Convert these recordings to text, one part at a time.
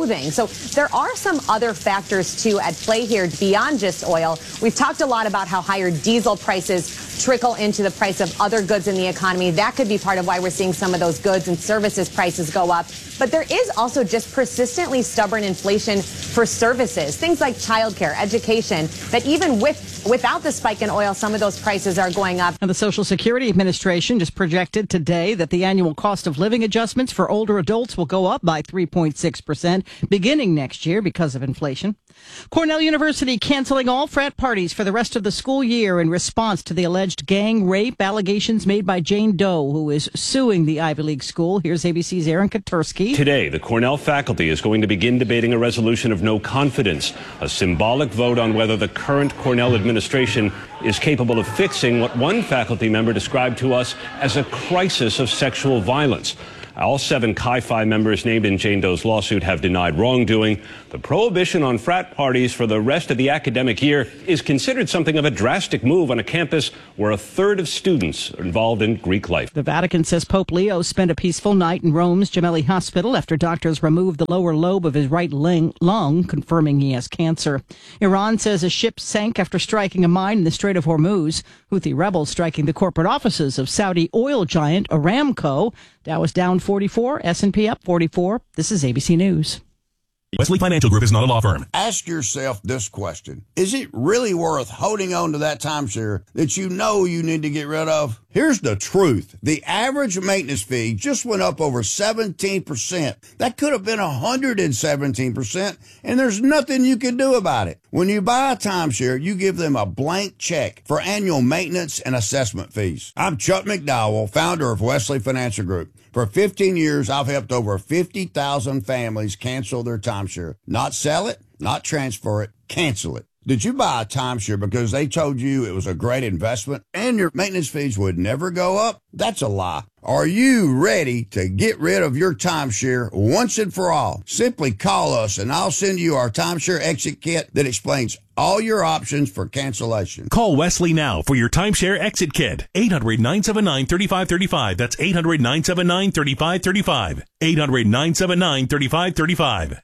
So there are some other factors, too, at play here beyond just oil. We've talked a lot about how higher diesel prices trickle into the price of other goods in the economy. That could be part of why we're seeing some of those goods and services prices go up. But there is also just persistently stubborn inflation for services, things like childcare, education, that even without the spike in oil, some of those prices are going up. And the Social Security Administration just projected today that the annual cost of living adjustments for older adults will go up by 3.6% beginning next year because of inflation. Cornell University canceling all frat parties for the rest of the school year in response to the alleged gang rape allegations made by Jane Doe, who is suing the Ivy League school. Here's ABC's Aaron Katursky. Today, the Cornell faculty is going to begin debating a resolution of no confidence, a symbolic vote on whether the current Cornell administration is capable of fixing what one faculty member described to us as a crisis of sexual violence. All 7 Chi Phi members named in Jane Doe's lawsuit have denied wrongdoing. The prohibition on frat parties for the rest of the academic year is considered something of a drastic move on a campus where a third of students are involved in Greek life. The Vatican says Pope Leo spent a peaceful night in Rome's Gemelli Hospital after doctors removed the lower lobe of his right lung, confirming he has cancer. Iran says a ship sank after striking a mine in the Strait of Hormuz. Houthi rebels striking the corporate offices of Saudi oil giant Aramco. Dow is down 44, S&P up 44. This is ABC News. Wesley Financial Group is not a law firm. Ask yourself this question. Is it really worth holding on to that timeshare that you know you need to get rid of? Here's the truth. The average maintenance fee just went up over 17%. That could have been 117%, and there's nothing you can do about it. When you buy a timeshare, you give them a blank check for annual maintenance and assessment fees. I'm Chuck McDowell, founder of Wesley Financial Group. For 15 years, I've helped over 50,000 families cancel their timeshare. Not sell it, not transfer it, cancel it. Did you buy a timeshare because they told you it was a great investment and your maintenance fees would never go up? That's a lie. Are you ready to get rid of your timeshare once and for all? Simply call us and I'll send you our timeshare exit kit that explains all your options for cancellation. Call Wesley now for your timeshare exit kit. 800-979-3535. That's 800-979-3535. 800-979-3535.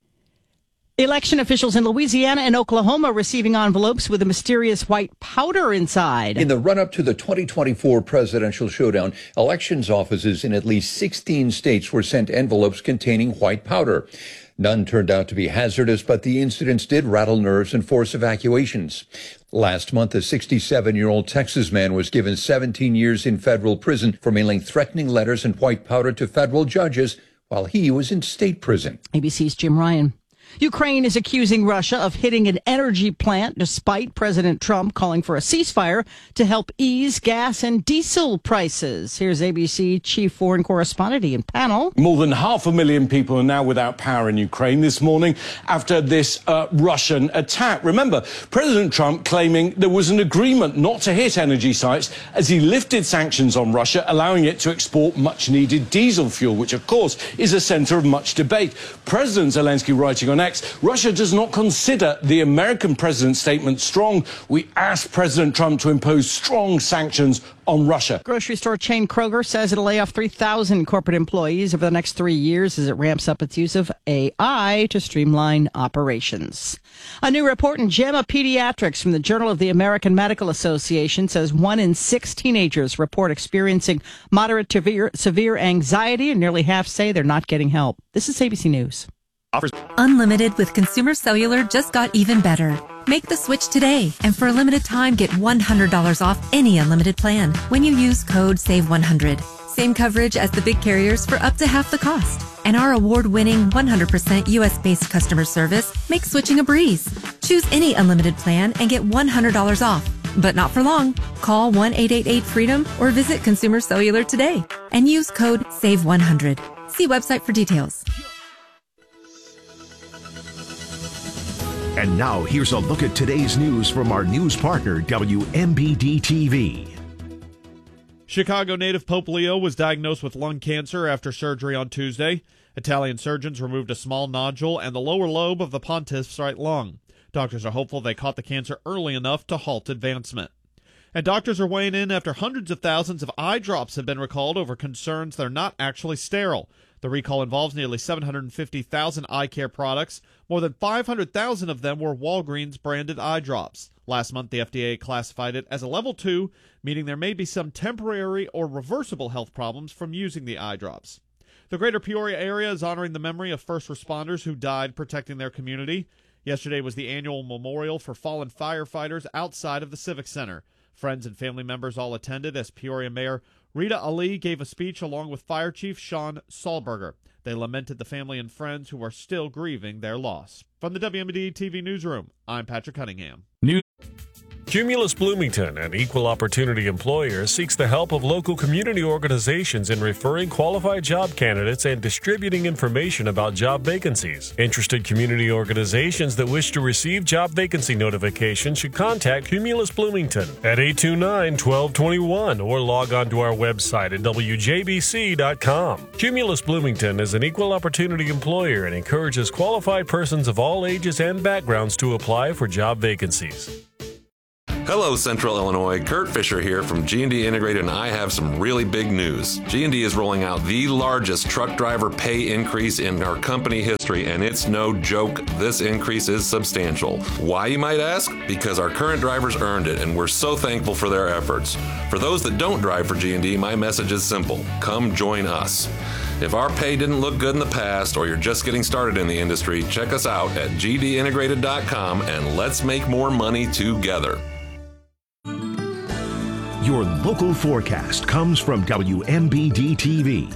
Election officials in Louisiana and Oklahoma receiving envelopes with a mysterious white powder inside. In the run-up to the 2024 presidential showdown, elections offices in at least 16 states were sent envelopes containing white powder. None turned out to be hazardous, but the incidents did rattle nerves and force evacuations. Last month, a 67-year-old Texas man was given 17 years in federal prison for mailing threatening letters and white powder to federal judges while he was in state prison. ABC's Jim Ryan. Ukraine is accusing Russia of hitting an energy plant despite President Trump calling for a ceasefire to help ease gas and diesel prices. Here's ABC chief foreign correspondent Ian Pannell. More than 500,000 people are now without power in Ukraine this morning after this Russian attack. Remember, President Trump claiming there was an agreement not to hit energy sites as he lifted sanctions on Russia, allowing it to export much-needed diesel fuel, which, of course, is a center of much debate. President Zelensky writing on X, Russia does not consider the American president's statement strong. We ask President Trump to impose strong sanctions on Russia. Grocery store chain Kroger says it'll lay off 3,000 corporate employees over the next 3 years as it ramps up its use of AI to streamline operations. A new report in JAMA Pediatrics from the Journal of the American Medical Association says 1 in 6 teenagers report experiencing moderate to severe anxiety, and nearly half say they're not getting help. This is ABC News. Unlimited with Consumer Cellular just got even better. Make the switch today, and for a limited time, get $100 off any unlimited plan when you use code SAVE100. Same coverage as the big carriers for up to half the cost. And our award-winning 100% U.S.-based customer service makes switching a breeze. Choose any unlimited plan and get $100 off. But not for long. Call 1-888-FREEDOM or visit Consumer Cellular today and use code SAVE100. See website for details. And now here's a look at today's news from our news partner, WMBD-TV. Chicago native Pope Leo was diagnosed with lung cancer after surgery on Tuesday. Italian surgeons removed a small nodule and the lower lobe of the pontiff's right lung. Doctors are hopeful they caught the cancer early enough to halt advancement. And doctors are weighing in after hundreds of thousands of eye drops have been recalled over concerns they're not actually sterile. The recall involves nearly 750,000 eye care products. More than 500,000 of them were Walgreens-branded eye drops. Last month, the FDA classified it as a level 2, meaning there may be some temporary or reversible health problems from using the eye drops. The greater Peoria area is honoring the memory of first responders who died protecting their community. Yesterday was the annual memorial for fallen firefighters outside of the Civic Center. Friends and family members all attended as Peoria Mayor Rita Ali gave a speech along with Fire Chief Sean Sahlberger. They lamented the family and friends who are still grieving their loss. From the WMD TV Newsroom, I'm Patrick Cunningham. Cumulus Bloomington, an equal opportunity employer, seeks the help of local community organizations in referring qualified job candidates and distributing information about job vacancies. Interested community organizations that wish to receive job vacancy notifications should contact Cumulus Bloomington at 829-1221 or log on to our website at wjbc.com. Cumulus Bloomington is an equal opportunity employer and encourages qualified persons of all ages and backgrounds to apply for job vacancies. Hello, Central Illinois. Kurt Fisher here from G&D Integrated, and I have some really big news. G&D is rolling out the largest truck driver pay increase in our company history, and it's no joke. This increase is substantial. Why, you might ask? Because our current drivers earned it, and we're so thankful for their efforts. For those that don't drive for G&D, my message is simple. Come join us. If our pay didn't look good in the past, or you're just getting started in the industry, check us out at gdintegrated.com, and let's make more money together. Your local forecast comes from WMBD TV.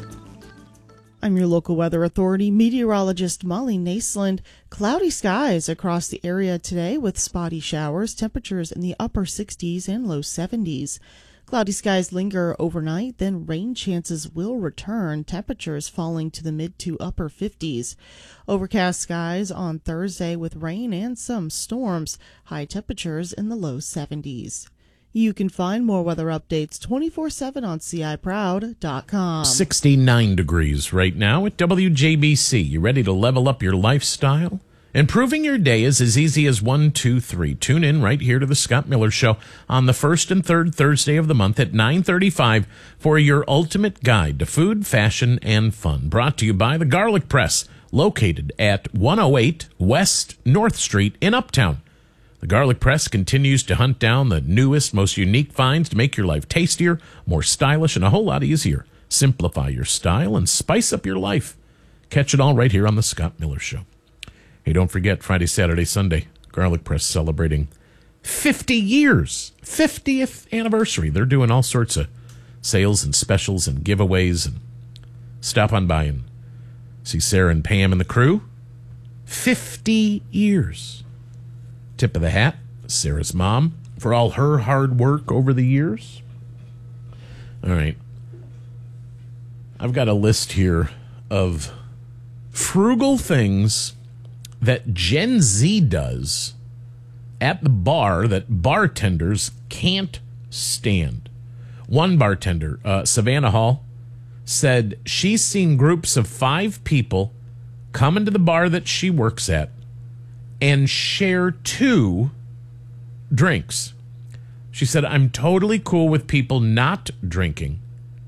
I'm your local weather authority meteorologist Molly Naisland. Cloudy skies across the area today with spotty showers, temperatures in the upper 60s and low 70s. Cloudy skies linger overnight, then rain chances will return, temperatures falling to the mid to upper 50s. Overcast skies on Thursday with rain and some storms, high temperatures in the low 70s. You can find more weather updates 24/7 on CIProud.com. 69 degrees right now at WJBC. You ready to level up your lifestyle? Improving your day is as easy as 1, 2, 3. Tune in right here to the Scott Miller Show on the first and third Thursday of the month at 9:35 for your ultimate guide to food, fashion, and fun. Brought to you by the Garlic Press, located at 108 West North Street in Uptown. The Garlic Press continues to hunt down the newest, most unique finds to make your life tastier, more stylish, and a whole lot easier. Simplify your style and spice up your life. Catch it all right here on the Scott Miller Show. Hey, don't forget, Friday, Saturday, Sunday, Garlic Press celebrating 50 years, 50th anniversary. They're doing all sorts of sales and specials and giveaways. And stop on by and see Sarah and Pam and the crew. 50 years. Tip of the hat, Sarah's mom, for all her hard work over the years. All right. I've got a list here of frugal things that Gen Z does at the bar that bartenders can't stand. One bartender, Savannah Hall, said she's seen groups of 5 people come into the bar that she works at and share 2 drinks. She said, I'm totally cool with people not drinking,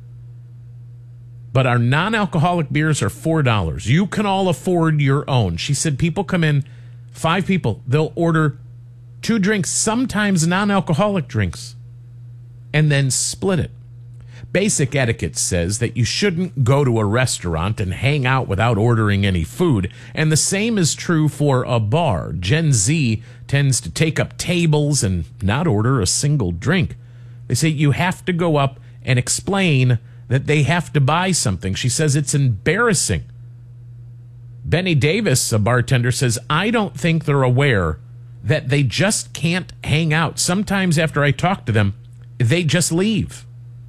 but our non-alcoholic beers are $4. You can all afford your own. She said people come in, 5 people, they'll order 2 drinks, sometimes non-alcoholic drinks, and then split it. Basic etiquette says that you shouldn't go to a restaurant and hang out without ordering any food, and the same is true for a bar. Gen Z tends to take up tables and not order a single drink. They say you have to go up and explain that they have to buy something. She says it's embarrassing. Benny Davis, a bartender, says, I don't think they're aware that they just can't hang out. Sometimes after I talk to them, they just leave.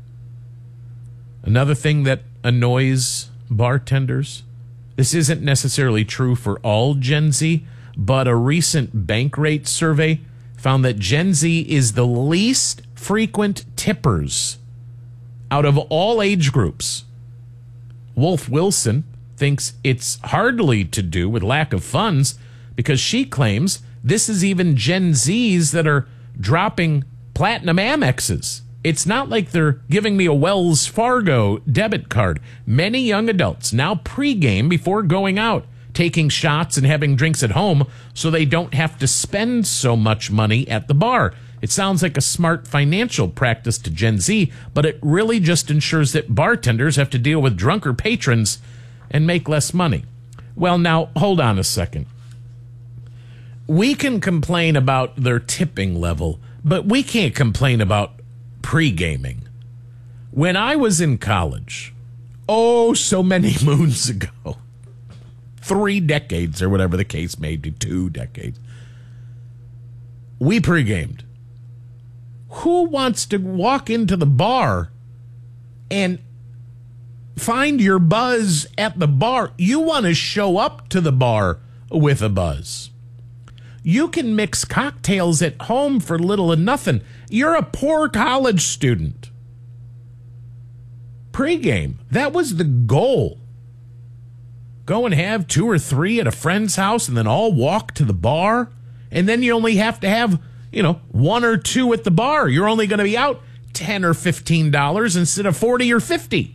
Another thing that annoys bartenders, this isn't necessarily true for all Gen Z, but a recent Bankrate survey found that Gen Z is the least frequent tippers out of all age groups. Wolf Wilson thinks it's hardly to do with lack of funds because she claims this is even Gen Zs that are dropping platinum Amexes It's not like they're giving me a Wells Fargo debit card. Many young adults now pregame before going out, taking shots and having drinks at home so they don't have to spend so much money at the bar. It sounds like a smart financial practice to Gen Z, but it really just ensures that bartenders have to deal with drunker patrons and make less money. Well, now, hold on a second. We can complain about their tipping level, but we can't complain about pre-gaming. When I was in college, so many moons ago, 3 decades or whatever the case may be, 2 decades, we pre-gamed. Who wants to walk into the bar and find your buzz at the bar? You want to show up to the bar with a buzz. You can mix cocktails at home for little and nothing. You're a poor college student. Pre-game, that was the goal. Go and have 2 or 3 at a friend's house and then all walk to the bar. And then you only have to have, 1 or 2 at the bar. You're only going to be out $10 or $15 instead of $40 or $50.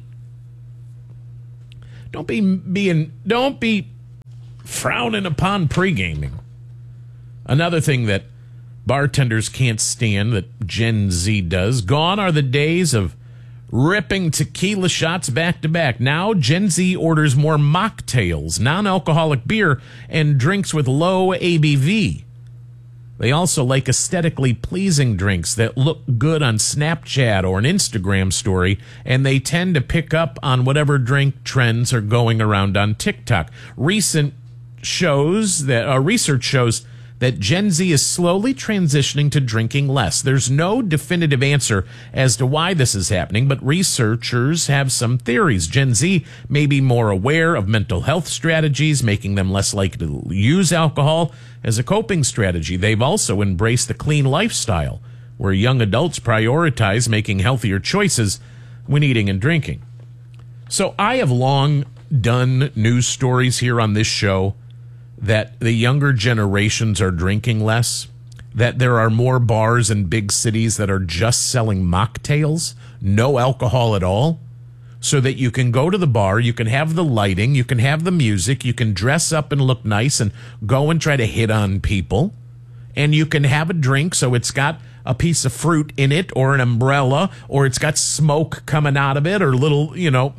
Don't be frowning upon pre-gaming. Another thing that bartenders can't stand that Gen Z does, gone are the days of ripping tequila shots back to back. Now Gen Z orders more mocktails, non-alcoholic beer, and drinks with low ABV. They also like aesthetically pleasing drinks that look good on Snapchat or an Instagram story, and they tend to pick up on whatever drink trends are going around on TikTok. Research shows that Gen Z is slowly transitioning to drinking less. There's no definitive answer as to why this is happening, but researchers have some theories. Gen Z may be more aware of mental health strategies, making them less likely to use alcohol as a coping strategy. They've also embraced the clean lifestyle, where young adults prioritize making healthier choices when eating and drinking. So I have long done news stories here on this show that the younger generations are drinking less, that there are more bars in big cities that are just selling mocktails, no alcohol at all, so that you can go to the bar, you can have the lighting, you can have the music, you can dress up and look nice and go and try to hit on people, and you can have a drink so it's got a piece of fruit in it or an umbrella, or it's got smoke coming out of it, or little,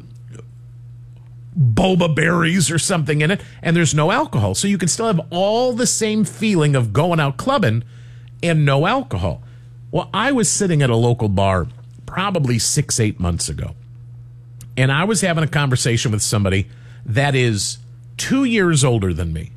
boba berries or something in it, and there's no alcohol. So you can still have all the same feeling of going out clubbing and no alcohol. Well, I was sitting at a local bar probably 6-8 months ago, and I was having a conversation with somebody that is 2 years older than me.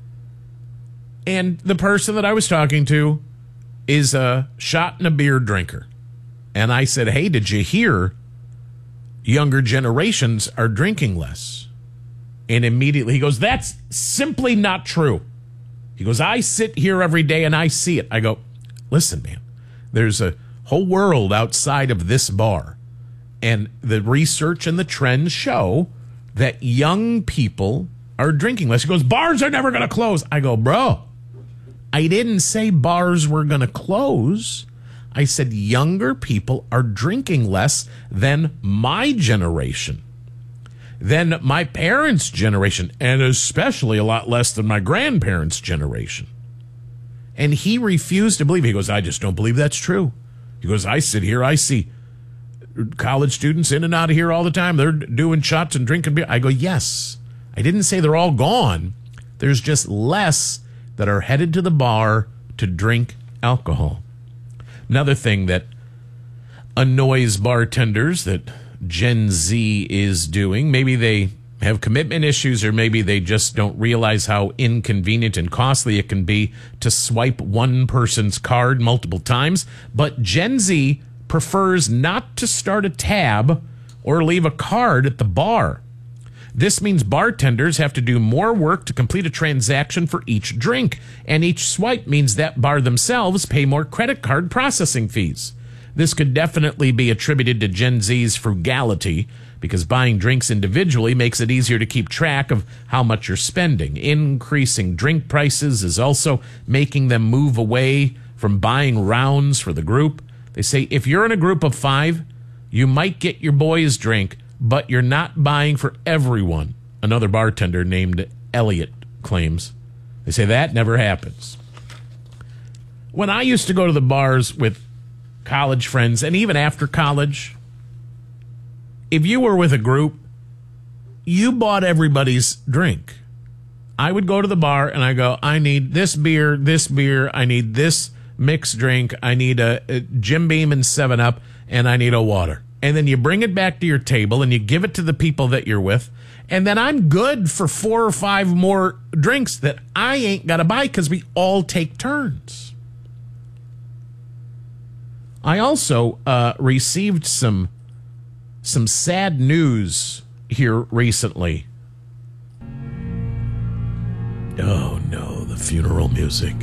And the person that I was talking to is a shot and a beer drinker. And I said, hey, did you hear younger generations are drinking less? And immediately he goes, that's simply not true. He goes, I sit here every day and I see it. I go, listen, man, there's a whole world outside of this bar. And the research and the trends show that young people are drinking less. He goes, bars are never going to close. I go, bro, I didn't say bars were going to close. I said younger people are drinking less than my generation, than my parents' generation, and especially a lot less than my grandparents' generation. And he refused to believe. He goes, I just don't believe that's true. He goes, I sit here, I see college students in and out of here all the time. They're doing shots and drinking beer. I go, yes. I didn't say they're all gone. There's just less that are headed to the bar to drink alcohol. Another thing that annoys bartenders that Gen Z is doing, maybe they have commitment issues, or maybe they just don't realize how inconvenient and costly it can be to swipe one person's card multiple times, but Gen Z prefers not to start a tab or leave a card at the bar. This means bartenders have to do more work to complete a transaction for each drink, and each swipe means that bar themselves pay more credit card processing fees. This could definitely be attributed to Gen Z's frugality, because buying drinks individually makes it easier to keep track of how much you're spending. Increasing drink prices is also making them move away from buying rounds for the group. They say if you're in a group of 5, you might get your boys drink, but you're not buying for everyone. Another bartender named Elliot claims. They say that never happens. When I used to go to the bars with college friends, and even after college, if you were with a group, you bought everybody's drink. I would go to the bar and I go, I need this beer, I need this mixed drink, I need a Jim Beam and 7-Up, and I need a water. And then you bring it back to your table and you give it to the people that you're with, and then I'm good for 4 or 5 more drinks that I ain't got to buy because we all take turns. I also received some sad news here recently. Oh no, the funeral music.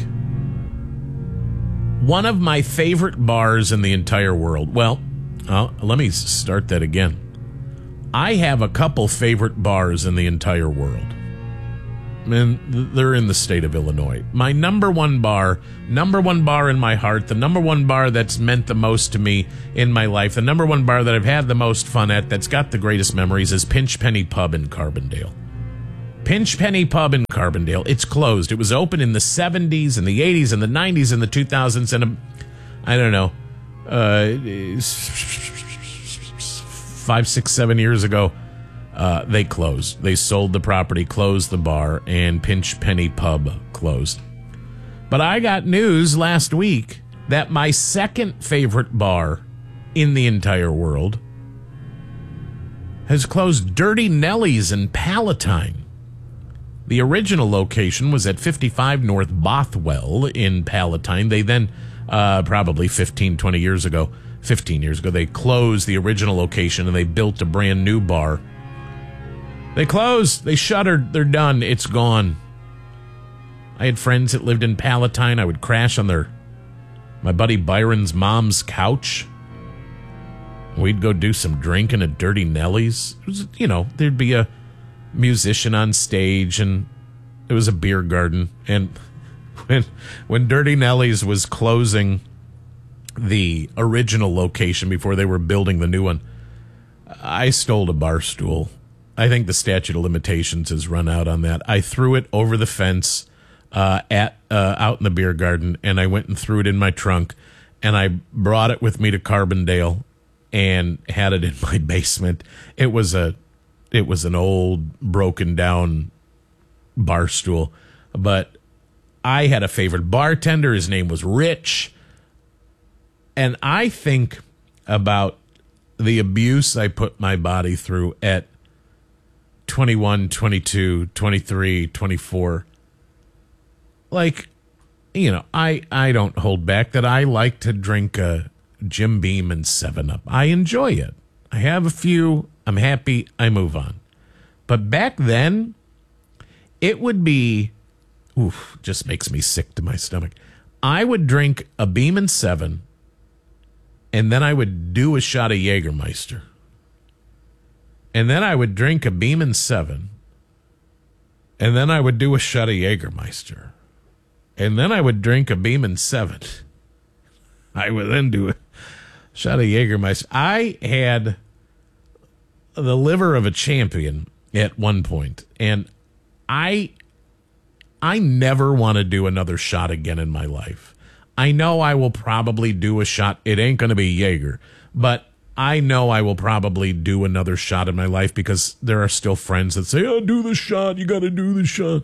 One of my favorite bars in the entire world. Well, let me start that again. I have a couple favorite bars in the entire world. And they're in the state of Illinois. My number one bar in my heart, the number one bar that's meant the most to me in my life, the number one bar that I've had the most fun at, that's got the greatest memories, is Pinch Penny Pub in Carbondale. Pinch Penny Pub in Carbondale. It's closed. It was open in the 70s and the 80s and the 90s and the 2000s, and I don't know, 5, 6, 7 years ago, they closed. They sold the property, closed the bar, and Pinch Penny Pub closed. But I got news last week that my second favorite bar in the entire world has closed. Dirty Nelly's in Palatine. The original location was at 55 North Bothwell in Palatine. They then, probably 15 years ago, they closed the original location and they built a brand new bar. They closed. They shuttered. They're done. It's gone. I had friends that lived in Palatine. I would crash on my buddy Byron's mom's couch. We'd go do some drinking at Dirty Nelly's. It was, there'd be a musician on stage, and it was a beer garden. And when Dirty Nelly's was closing the original location before they were building the new one, I stole a bar stool. I think the statute of limitations has run out on that. I threw it over the fence out in the beer garden, and I went and threw it in my trunk, and I brought it with me to Carbondale and had it in my basement. It was an old, broken down bar stool, but I had a favorite bartender. His name was Rich, and I think about the abuse I put my body through at 21, 22, 23, 24. Like, I don't hold back that I like to drink a Jim Beam and 7-Up. I enjoy it. I have a few. I'm happy. I move on. But back then, it would be, just makes me sick to my stomach. I would drink a Beam and 7, and then I would do a shot of Jägermeister. And then I would drink a Beam and 7, and then I would do a shot of Jägermeister. And then I would drink a Beam and 7. I would then do a shot of Jägermeister. I had the liver of a champion at one point, and I never want to do another shot again in my life. I know I will probably do a shot. It ain't going to be Jaeger, but I know I will probably do another shot in my life because there are still friends that say, do the shot. You got to do the shot.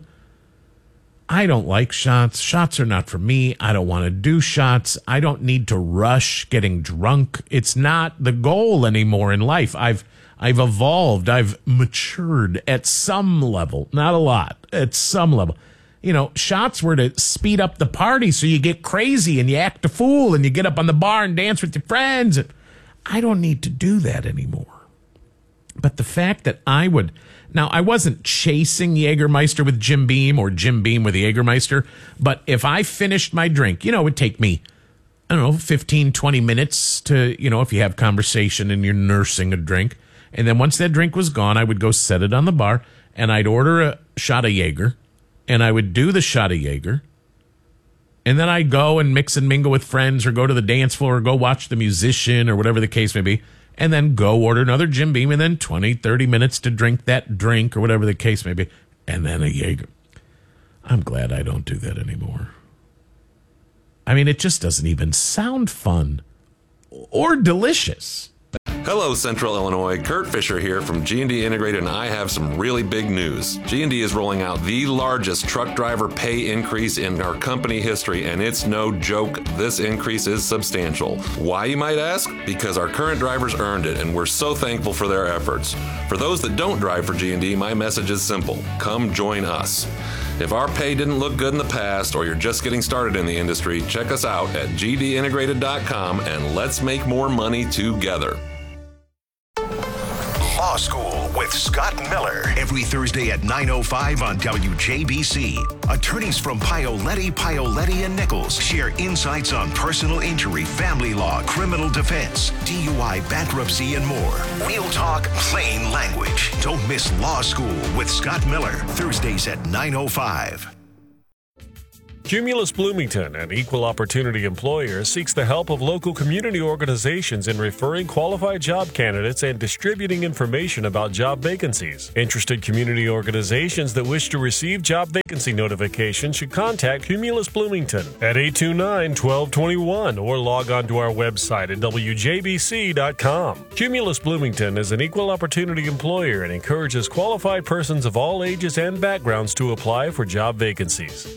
I don't like shots. Shots are not for me. I don't want to do shots. I don't need to rush getting drunk. It's not the goal anymore in life. I've evolved. I've matured at some level. Not a lot. At some level. Shots were to speed up the party so you get crazy and you act a fool and you get up on the bar and dance with your friends. I don't need to do that anymore. But the fact that I wasn't chasing Jägermeister with Jim Beam or Jim Beam with Jägermeister, but if I finished my drink, it would take me, 15, 20 minutes to, if you have conversation and you're nursing a drink. And then once that drink was gone, I would go set it on the bar and I'd order a shot of Jaeger and I would do the shot of Jaeger. And then I go and mix and mingle with friends or go to the dance floor or go watch the musician or whatever the case may be. And then go order another Jim Beam and then 20, 30 minutes to drink that drink or whatever the case may be. And then a Jaeger. I'm glad I don't do that anymore. I mean, it just doesn't even sound fun or delicious. Hello, Central Illinois. Kurt Fisher here from G&D Integrated, and I have some really big news. G&D is rolling out the largest truck driver pay increase in our company history, and it's no joke. This increase is substantial. Why, you might ask? Because our current drivers earned it, and we're so thankful for their efforts. For those that don't drive for G&D, my message is simple. Come join us. If our pay didn't look good in the past, or you're just getting started in the industry, check us out at gdintegrated.com and let's make more money together. Law School with Scott Miller. Every Thursday at 9:05 on WJBC. Attorneys from Paoletti, and Nichols share insights on personal injury, family law, criminal defense, DUI, bankruptcy, and more. We'll talk plain language. Don't miss Law School with Scott Miller. Thursdays at 9:05. Cumulus Bloomington, an equal opportunity employer, seeks the help of local community organizations in referring qualified job candidates and distributing information about job vacancies. Interested community organizations that wish to receive job vacancy notifications should contact Cumulus Bloomington at 829-1221 or log on to our website at wjbc.com. Cumulus Bloomington is an equal opportunity employer and encourages qualified persons of all ages and backgrounds to apply for job vacancies.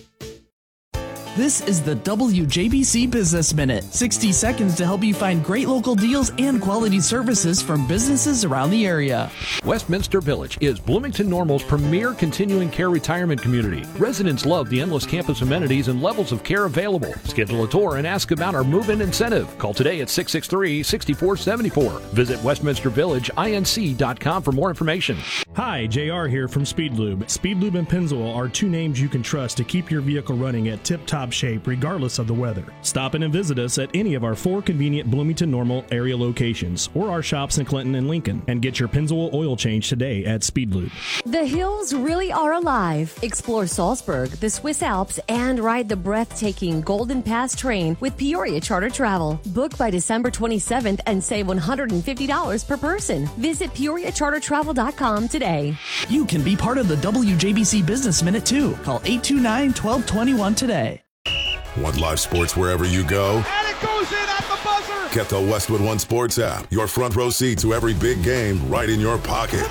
This is the WJBC Business Minute. 60 seconds to help you find great local deals and quality services from businesses around the area. Westminster Village is Bloomington Normal's premier continuing care retirement community. Residents love the endless campus amenities and levels of care available. Schedule a tour and ask about our move-in incentive. Call today at 663-6474. Visit westminstervillageinc.com for more information. Hi, JR here from Speed Lube. Speed Lube and Pennzoil are two names you can trust to keep your vehicle running at tip-top shape regardless of the weather. Stop in and visit us at any of our 4 convenient Bloomington Normal area locations or our shops in Clinton and Lincoln and get your Pennzoil oil change today at Speed Lube. The hills really are alive. Explore Salzburg, the Swiss Alps, and ride the breathtaking Golden Pass train with Peoria Charter Travel. Book by December 27th and save $150 per person. Visit PeoriaCharterTravel.com today. You can be part of the WJBC Business Minute too. Call 829-1221 today. Want live sports wherever you go? And it goes in at the buzzer! Get the Westwood One Sports app. Your front row seat to every big game right in your pocket.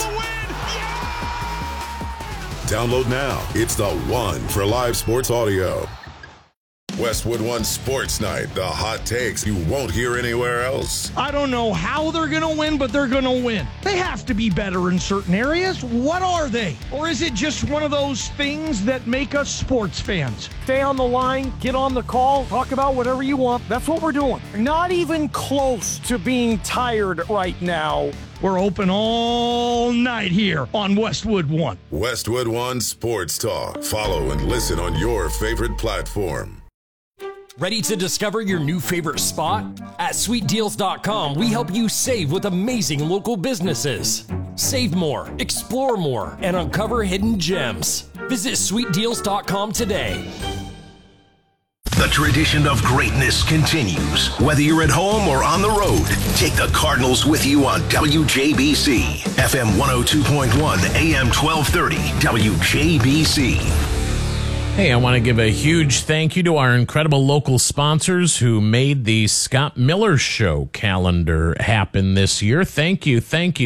Download now. It's the one for live sports audio. Westwood One Sports Night. The hot takes you won't hear anywhere else. I don't know how they're going to win, but they're going to win. They have to be better in certain areas. What are they? Or is it just one of those things that make us sports fans? Stay on the line, get on the call, talk about whatever you want. That's what we're doing. Not even close to being tired right now. We're open all night here on Westwood One. Westwood One Sports Talk. Follow and listen on your favorite platform. Ready to discover your new favorite spot? At SweetDeals.com, we help you save with amazing local businesses. Save more, explore more, and uncover hidden gems. Visit SweetDeals.com today. The tradition of greatness continues. Whether you're at home or on the road, take the Cardinals with you on WJBC, FM 102.1, AM 1230, WJBC. Hey, I want to give a huge thank you to our incredible local sponsors who made the Scott Miller Show calendar happen this year. Thank you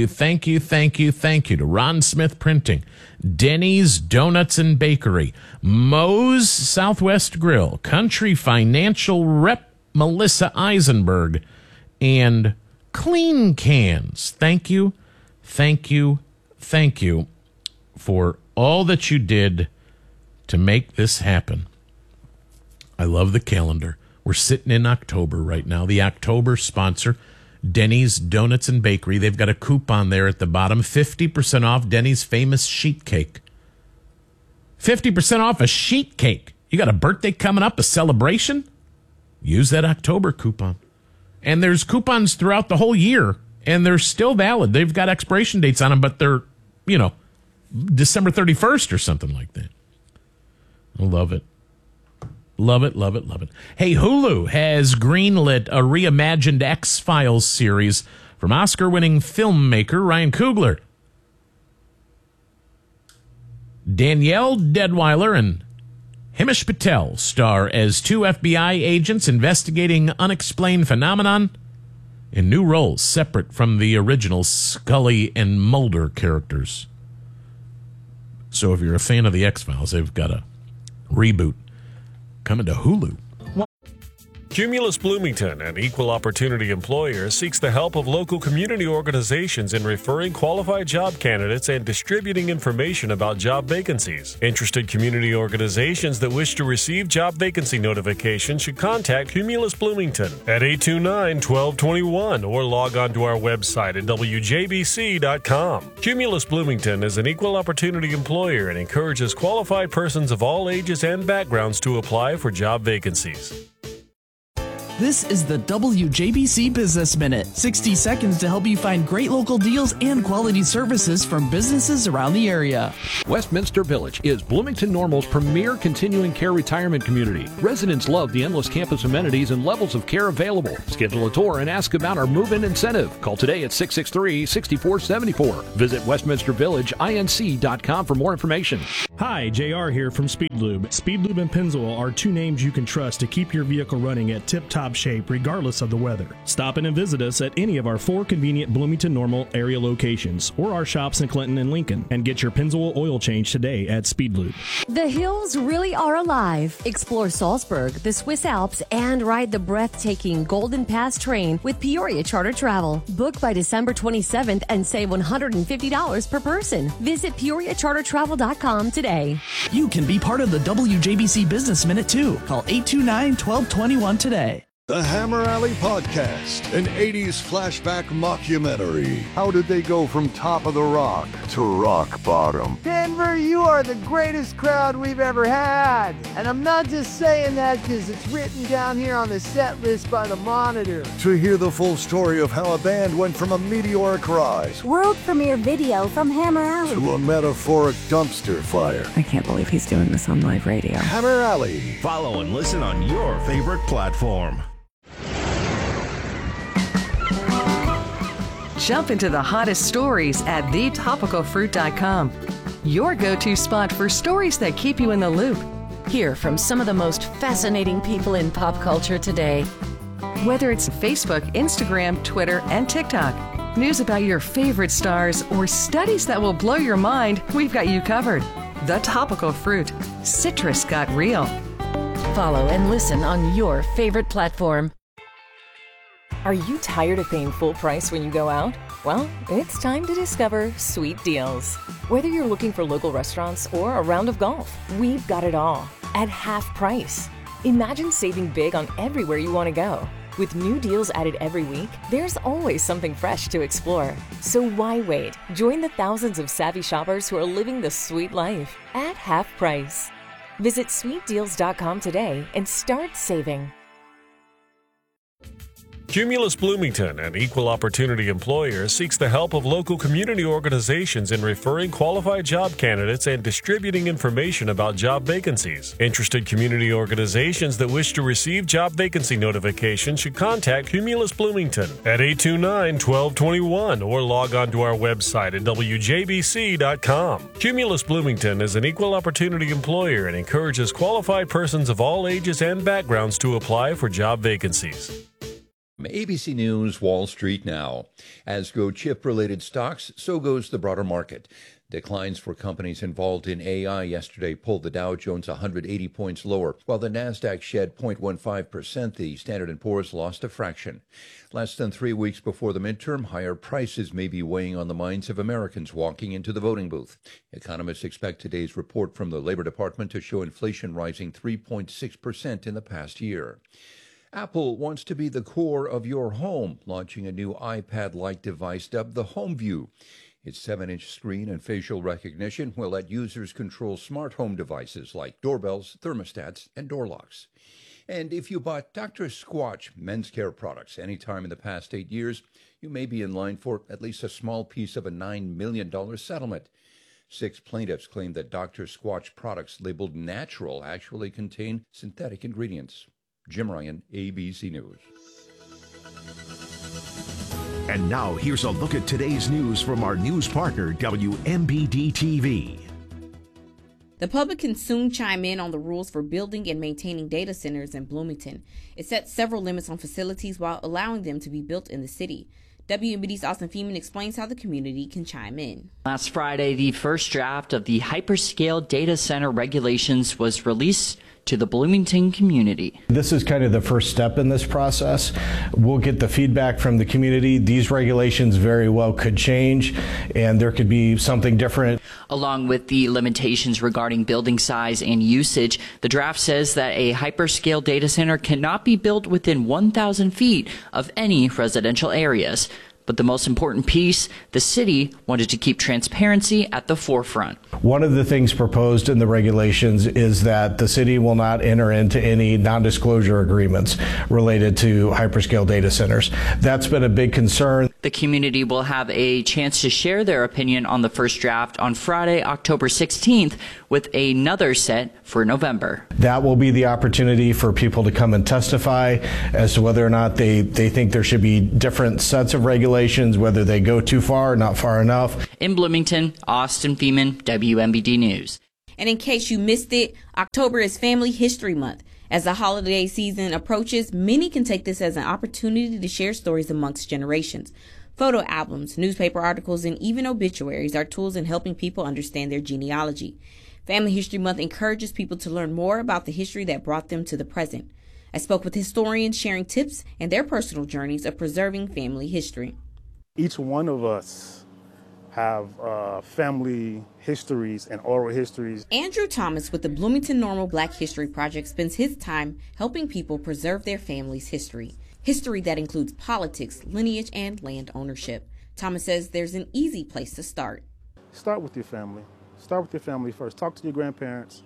to Ron Smith Printing, Denny's Donuts and Bakery, Moe's Southwest Grill, Country Financial Rep Melissa Eisenberg, and Clean Cans. Thank you for all that you did to make this happen. I love the calendar. We're sitting in October right now. The October sponsor, Denny's Donuts and Bakery. They've got a coupon there at the bottom. 50% off Denny's famous sheet cake. 50% off a sheet cake. You got a birthday coming up, a celebration? Use that October coupon. And there's coupons throughout the whole year, and they're still valid. They've got expiration dates on them, but they're, December 31st or something like that. I love it. Love it, love it, love it. Hey, Hulu has greenlit a reimagined X-Files series from Oscar-winning filmmaker Ryan Coogler. Danielle Deadwyler and Himesh Patel star as two FBI agents investigating unexplained phenomenon in new roles separate from the original Scully and Mulder characters. So if you're a fan of the X-Files, they've got a reboot coming to Hulu. Cumulus Bloomington, an equal opportunity employer, seeks the help of local community organizations in referring qualified job candidates and distributing information about job vacancies. Interested community organizations that wish to receive job vacancy notifications should contact Cumulus Bloomington at 829-1221 or log on to our website at wjbc.com. Cumulus Bloomington is an equal opportunity employer and encourages qualified persons of all ages and backgrounds to apply for job vacancies. This is the WJBC Business Minute. 60 seconds to help you find great local deals and quality services from businesses around the area. Westminster Village is Bloomington Normal's premier continuing care retirement community. Residents love the endless campus amenities and levels of care available. Schedule a tour and ask about our move-in incentive. Call today at 663-6474. Visit westminstervillageinc.com for more information. Hi, JR here from Speed Lube. Speed Lube and Pennzoil are two names you can trust to keep your vehicle running at tip-top shape regardless of the weather. Stop in and visit us at any of our 4 convenient Bloomington Normal area locations or our shops in Clinton and Lincoln, and get your Pennzoil oil change today at Speed Lube. The hills really are alive. Explore Salzburg, the Swiss Alps, and ride the breathtaking Golden Pass train with Peoria Charter Travel. Book by December 27th and save $150 per person. Visit PeoriaCharterTravel.com today. You can be part of the WJBC Business Minute too. Call 829-1221 today. The Hammer Alley Podcast, an 80s flashback mockumentary. How did they go from top of the rock to rock bottom? Denver, you are the greatest crowd we've ever had. And I'm not just saying that because it's written down here on the set list by the Monitor. To hear the full story of how a band went from a meteoric rise, world premiere video from Hammer Alley, to a metaphoric dumpster fire. I can't believe he's doing this on live radio. Hammer Alley. Follow and listen on your favorite platform. Jump into the hottest stories at thetopicalfruit.com. Your go-to spot for stories that keep you in the loop. Hear from some of the most fascinating people in pop culture today. Whether it's Facebook, Instagram, Twitter, and TikTok, news about your favorite stars, or studies that will blow your mind, we've got you covered. The Topical Fruit. Citrus got real. Follow and listen on your favorite platform. Are you tired of paying full price when you go out? Well, it's time to discover Sweet Deals. Whether you're looking for local restaurants or a round of golf, we've got it all at half price. Imagine saving big on everywhere you want to go. With new deals added every week, there's always something fresh to explore. So why wait? Join the thousands of savvy shoppers who are living the sweet life at half price. Visit sweetdeals.com today and start saving. Cumulus Bloomington, an equal opportunity employer, seeks the help of local community organizations in referring qualified job candidates and distributing information about job vacancies. Interested community organizations that wish to receive job vacancy notifications should contact Cumulus Bloomington at 829-1221 or log on to our website at wjbc.com. Cumulus Bloomington is an equal opportunity employer and encourages qualified persons of all ages and backgrounds to apply for job vacancies. ABC News, Wall Street now. As go chip-related stocks, so goes the broader market. Declines for companies involved in AI yesterday pulled the Dow Jones 180 points lower, while the Nasdaq shed 0.15%. The Standard & Poor's lost a fraction. Less than 3 weeks before the midterm, higher prices may be weighing on the minds of Americans walking into the voting booth. Economists expect today's report from the Labor Department to show inflation rising 3.6% in the past year. Apple wants to be the core of your home, launching a new iPad-like device dubbed the HomeView. Its 7-inch screen and facial recognition will let users control smart home devices like doorbells, thermostats, and door locks. And if you bought Dr. Squatch men's care products anytime in the past 8 years, you may be in line for at least a small piece of a $9 million settlement. 6 plaintiffs claim that Dr. Squatch products labeled natural actually contain synthetic ingredients. Jim Ryan, ABC News. And now here's a look at today's news from our news partner, WMBD TV. The public can soon chime in on the rules for building and maintaining data centers in Bloomington. It sets several limits on facilities while allowing them to be built in the city. WMBD's Austin Feeman explains how the community can chime in. Last Friday, the first draft of the hyperscale data center regulations was released to the Bloomington community. This is kind of the first step in this process. We'll get the feedback from the community. These regulations very well could change, and there could be something different. Along with the limitations regarding building size and usage, the draft says that a hyperscale data center cannot be built within 1,000 feet of any residential areas. But the most important piece, the city wanted to keep transparency at the forefront. One of the things proposed in the regulations is that the city will not enter into any non-disclosure agreements related to hyperscale data centers. That's been a big concern. The community will have a chance to share their opinion on the first draft on Friday, October 16th, with another set for November. That will be the opportunity for people to come and testify as to whether or not they think there should be different sets of regulations, whether they go too far or not far enough. In Bloomington, Austin Feeman, WMBD News. And in case you missed it, October is Family History Month. As the holiday season approaches, many can take this as an opportunity to share stories amongst generations. Photo albums, newspaper articles, and even obituaries are tools in helping people understand their genealogy. Family History Month encourages people to learn more about the history that brought them to the present. I spoke with historians sharing tips and their personal journeys of preserving family history. Each one of us have family histories and oral histories. Andrew Thomas with the Bloomington Normal Black History Project spends his time helping people preserve their family's history. History that includes politics, lineage, and land ownership. Thomas says there's an easy place to start. Start with your family. Start with your family first. Talk to your grandparents,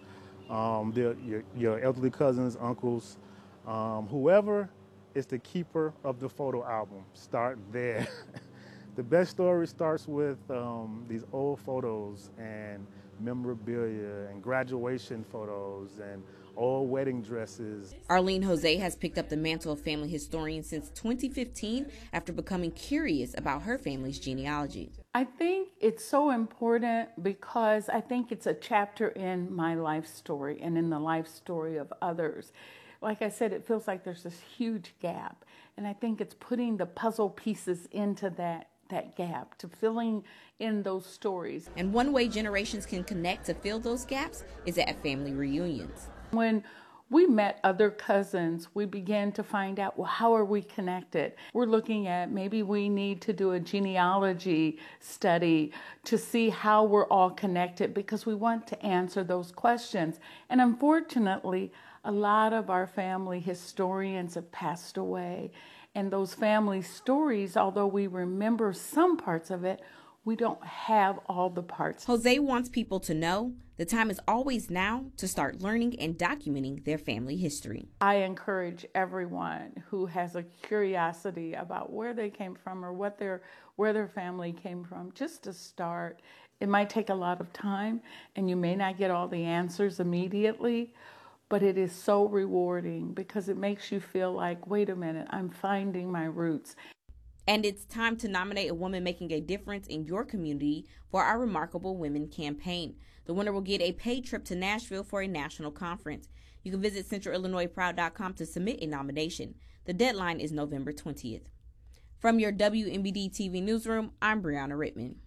your elderly cousins, uncles, whoever is the keeper of the photo album. Start there. The best story starts with these old photos and memorabilia and graduation photos and old wedding dresses. Arlene Jose has picked up the mantle of family historian since 2015 after becoming curious about her family's genealogy. I think it's so important because I think it's a chapter in my life story and in the life story of others. Like I said, it feels like there's this huge gap, and I think it's putting the puzzle pieces into that gap, to filling in those stories. And one way generations can connect to fill those gaps is at family reunions. When we met other cousins, we began to find out, well, how are we connected? We're looking at maybe we need to do a genealogy study to see how we're all connected, because we want to answer those questions. And unfortunately, a lot of our family historians have passed away. And those family stories, although we remember some parts of it, we don't have all the parts. Jose wants people to know the time is always now to start learning and documenting their family history. I encourage everyone who has a curiosity about where they came from or where their family came from, just to start. It might take a lot of time, and you may not get all the answers immediately, but it is so rewarding because it makes you feel like, wait a minute, I'm finding my roots. And it's time to nominate a woman making a difference in your community for our Remarkable Women campaign. The winner will get a paid trip to Nashville for a national conference. You can visit CentralIllinoisProud.com to submit a nomination. The deadline is November 20th. From your WMBD TV newsroom, I'm Brianna Rittman.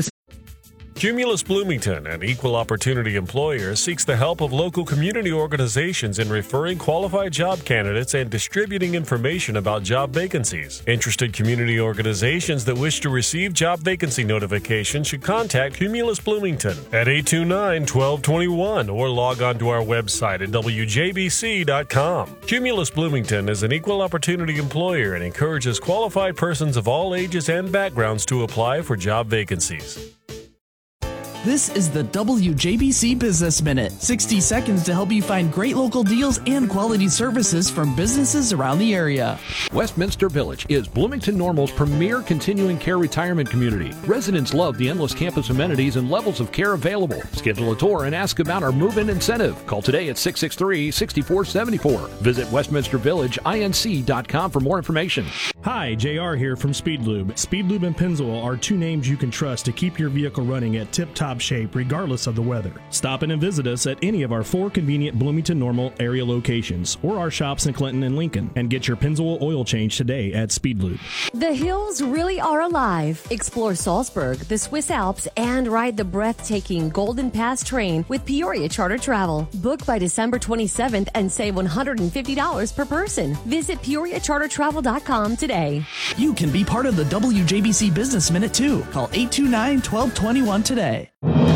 Cumulus Bloomington, an equal opportunity employer, seeks the help of local community organizations in referring qualified job candidates and distributing information about job vacancies. Interested community organizations that wish to receive job vacancy notifications should contact Cumulus Bloomington at 829-1221 or log on to our website at wjbc.com. Cumulus Bloomington is an equal opportunity employer and encourages qualified persons of all ages and backgrounds to apply for job vacancies. This is the WJBC Business Minute. 60 seconds to help you find great local deals and quality services from businesses around the area. Westminster Village is Bloomington Normal's premier continuing care retirement community. Residents love the endless campus amenities and levels of care available. Schedule a tour and ask about our move-in incentive. Call today at 663-6474. Visit westminstervillageinc.com for more information. Hi, JR here from Speed Lube. Speed Lube and Pennzoil are two names you can trust to keep your vehicle running at tip-top shape regardless of the weather. Stop in and visit us at any of our 4 convenient Bloomington Normal area locations or our shops in Clinton and Lincoln, and get your Pennzoil oil change today at Speed Lube. The hills really are alive. Explore Salzburg, the Swiss Alps, and ride the breathtaking Golden Pass train with Peoria Charter Travel. Book by December 27th and save $150 per person. Visit PeoriaCharterTravel.com today. You can be part of the WJBC Business Minute too. Call 829-1221 today.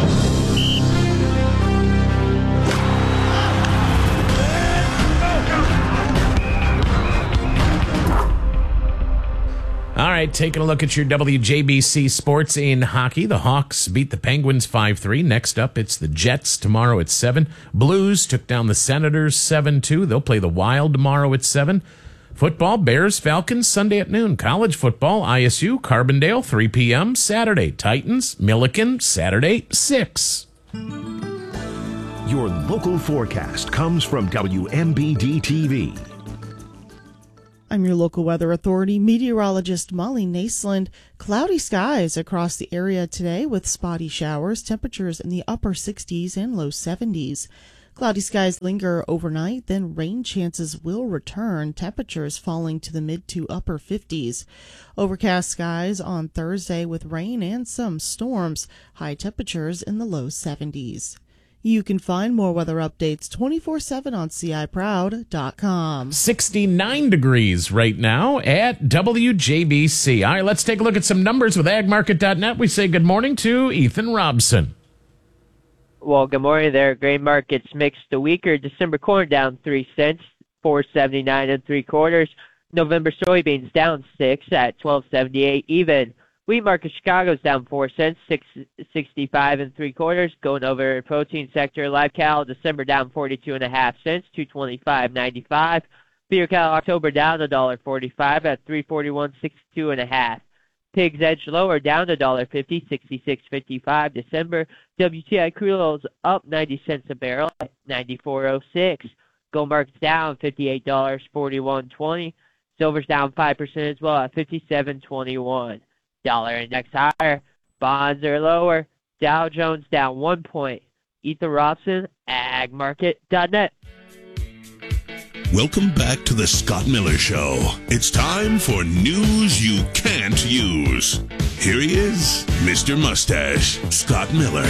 All right, taking a look at your WJBC sports in hockey. The Hawks beat the Penguins 5-3. Next up, it's the Jets tomorrow at 7. Blues took down the Senators 7-2. They'll play the Wild tomorrow at 7. Football, Bears, Falcons, Sunday at noon. College football, ISU, Carbondale, 3 p.m. Saturday. Titans, Milliken, Saturday, 6. Your local forecast comes from WMBD-TV. I'm your local weather authority, meteorologist Molly Naisland. Cloudy skies across the area today with spotty showers, temperatures in the upper 60s and low 70s. Cloudy skies linger overnight, then rain chances will return, temperatures falling to the mid to upper 50s. Overcast skies on Thursday with rain and some storms, high temperatures in the low 70s. You can find more weather updates 24/7 on CIProud.com. 69 degrees right now at WJBC. All right, let's take a look at some numbers with agmarket.net. We say good morning to Ethan Robson. Well, good morning there. Grain markets mixed. The weaker December corn down 3 cents, 4.79 3/4. November soybeans down 6 at 12.78 even. Wheat market Chicago's down 4 cents, 6.65 3/4. Going over protein sector, live cattle December down 42.5 cents, 225.95. Feeder cattle October down $1.45 at 341.62.5. Pigs edged lower down $1.50, 66.55. December WTI crude oil's up 90 cents a barrel at 94.06. Gold market's down $58, 41.20. Silver's down 5% as well at 57.21. Dollar index higher. Bonds are lower. Dow Jones down 1 point. Ethan Robson, agmarket.net. Welcome back to the Scott Miller Show. It's time for news you can't use. Here he is, Mr. Mustache, Scott Miller.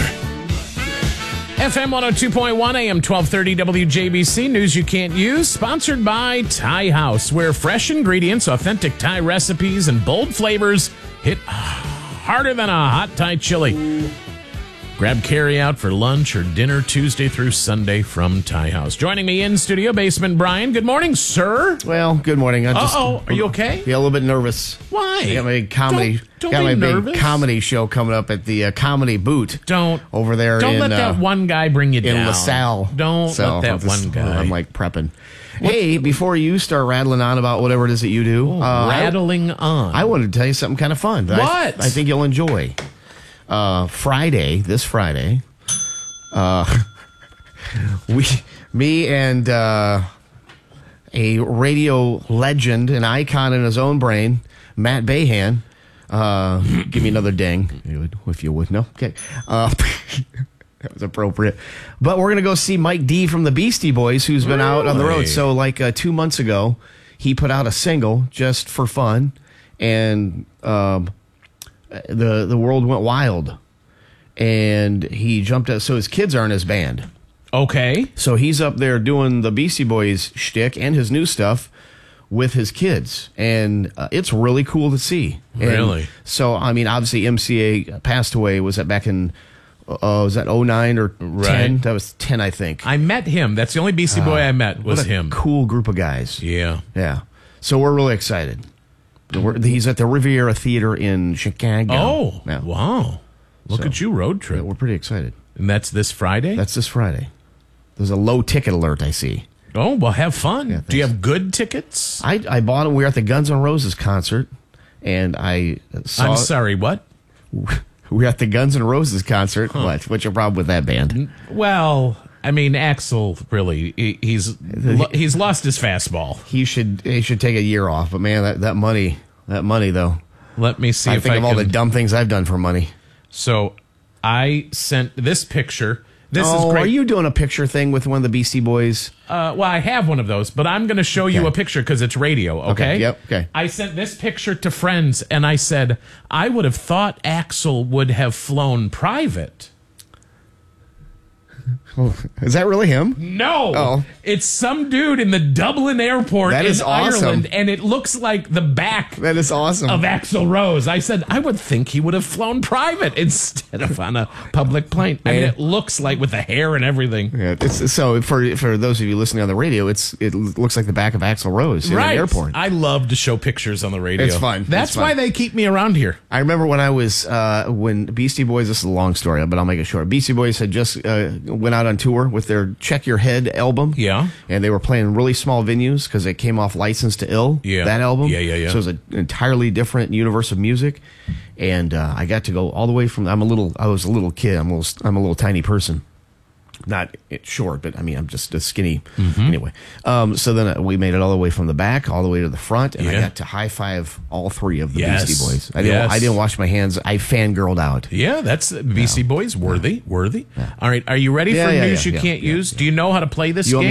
FM 102.1 AM 1230 WJBC, news you can't use, sponsored by Thai House, where fresh ingredients, authentic Thai recipes, and bold flavors hit harder than a hot Thai chili. Grab carry-out for lunch or dinner Tuesday through Sunday from Thai House. Joining me in studio, Basement Brian. Good morning, sir. Well, good morning. Are you okay? Yeah, a little bit nervous. Why? I got my comedy. Don't got be my nervous. big comedy show coming up at the Comedy Boot. Over there. Don't let that one guy bring you down. in LaSalle. Don't let that one guy. I'm like prepping. Hey, before you start rattling on about whatever it is that you do, rattling on. I wanted to tell you something kind of fun. That What? I think you'll enjoy. This Friday, me and a radio legend, an icon in his own brain, Matt Bahan. Give me another ding, if you would. No? Okay. That was appropriate. But we're going to go see Mike D from the Beastie Boys, who's been out on the road. So like 2 months ago, he put out a single just for fun, and the world went wild. And he jumped out. So his kids are in his band. Okay. So he's up there doing the Beastie Boys shtick and his new stuff with his kids. And it's really cool to see. Really? And so, I mean, obviously MCA passed away. Was that back in... was that 09 or 10? Right. That was 10, I think. I met him. That's the only Beastie Boy I met was what a him. Cool group of guys. Yeah. Yeah. So we're really excited. He's at the Riviera Theater in Chicago. Oh, yeah. Wow. Look at you, road trip. Yeah, we're pretty excited. And that's this Friday? That's this Friday. There's a low ticket alert, I see. Oh, well, have fun. Do you have good tickets? I bought them. We were at the Guns N' Roses concert, and I saw... I'm sorry, what? We were at the Guns N' Roses concert. Huh. What's your problem with that band? Well, I mean, Axl, really, he's lost his fastball. He should take a year off. But, man, that money, though. Let me see I think of all the dumb things I've done for money. So I sent this picture. This is great. Are you doing a picture thing with one of the Beastie Boys? Well, I have one of those, but I'm going to show you a picture because it's radio, okay? Yep, okay. I sent this picture to friends, and I said, I would have thought Axl would have flown private. Is that really him? No. Oh. It's some dude in the Dublin airport That is in awesome. Ireland, and it looks like the back That is awesome. of Axl Rose. I said, I would think he would have flown private instead of on a public plane. I mean, it looks like with the hair and everything. Yeah, so for those of you listening on the radio, it looks like the back of Axl Rose in an airport. I love to show pictures on the radio. It's fun. That's why they keep me around here. I remember when I was when Beastie Boys. This is a long story, but I'll make it short. Beastie Boys had just went out on tour with their Check Your Head album. Yeah. And they were playing really small venues because it came off License to Ill, that album. Yeah. So it was an entirely different universe of music. And I got to go all the way from, I was a little kid. I'm a little tiny person. Not short, but I mean, I'm just a skinny. Anyway. So then we made it all the way from the back, all the way to the front, and I got to high five all three of the Beastie Boys. I didn't wash my hands. I fangirled out. Yeah, that's Beastie Boys. Worthy. Yeah. All right. Are you ready for news you can't use? Do you know how to play this game?